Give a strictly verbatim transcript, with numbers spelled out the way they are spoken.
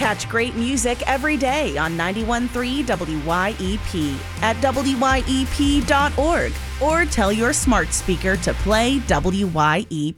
Catch great music every day on ninety-one point three W Y E P at W Y E P dot org or tell your smart speaker to play W Y E P.